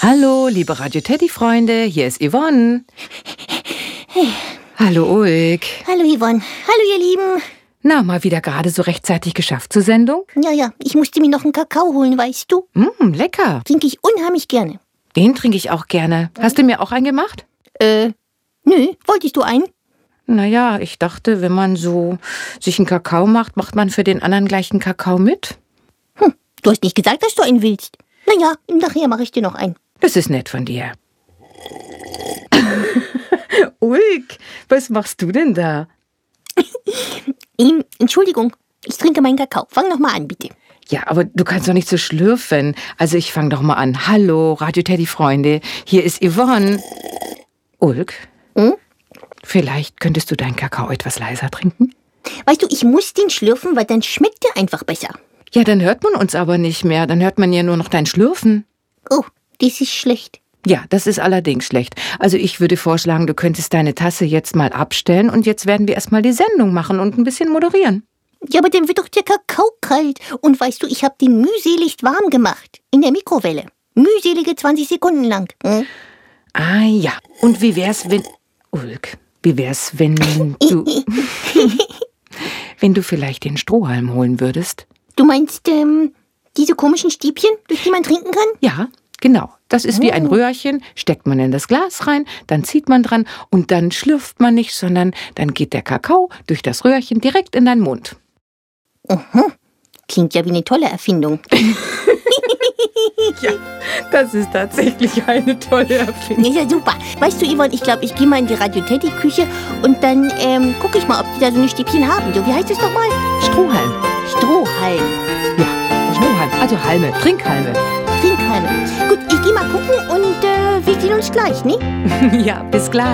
Hallo, liebe Radio Teddy-Freunde, hier ist Yvonne. Hallo, Ulk. Hallo, Yvonne. Hallo, ihr Lieben. Na, mal wieder gerade so rechtzeitig geschafft zur Sendung? Ja, ich musste mir noch einen Kakao holen, weißt du? Lecker. Trinke ich unheimlich gerne. Den trinke ich auch gerne. Hast du mir auch einen gemacht? Nö, wolltest du einen? Naja, ich dachte, wenn man so sich einen Kakao macht, macht man für den anderen gleich einen Kakao mit. Du hast nicht gesagt, dass du einen willst. Naja, nachher mache ich dir noch einen. Das ist nett von dir. Ulk, was machst du denn da? Entschuldigung, ich trinke meinen Kakao. Fang noch mal an, bitte. Ja, aber du kannst doch nicht so schlürfen. Also ich fange doch mal an. Hallo, Radio Teddy-Freunde, hier ist Yvonne. Ulk, vielleicht könntest du deinen Kakao etwas leiser trinken? Weißt du, ich muss den schlürfen, weil dann schmeckt der einfach besser. Ja, dann hört man uns aber nicht mehr. Dann hört man ja nur noch dein Schlürfen. Oh, das ist schlecht. Ja, das ist allerdings schlecht. Also ich würde vorschlagen, du könntest deine Tasse jetzt mal abstellen und jetzt werden wir erstmal die Sendung machen und ein bisschen moderieren. Ja, aber dann wird doch der Kakao kalt. Und weißt du, ich habe den mühselig warm gemacht. In der Mikrowelle. Mühselige 20 Sekunden lang. Ah ja, und wie wär's, wenn... Ulk, wie wär's, wenn du... wenn du vielleicht den Strohhalm holen würdest? Du meinst, diese komischen Stäbchen, durch die man trinken kann? Ja, genau. Das ist wie ein Röhrchen, steckt man in das Glas rein, dann zieht man dran und dann schlürft man nicht, sondern dann geht der Kakao durch das Röhrchen direkt in deinen Mund. Klingt ja wie eine tolle Erfindung. Ja, das ist tatsächlich eine tolle Erfindung. Ja, super. Weißt du, Yvonne, ich glaube, ich gehe mal in die Radio-Teddy-Küche und dann gucke ich mal, ob die da so eine Stäbchen haben. Du, wie heißt es nochmal? Strohhalm. Strohhalm. Ja, Strohhalm, also Halme, Trinkhalme. Trinkhalme. Gut, ich gehe mal gucken und wir sehen uns gleich, ne? Ja, bis gleich.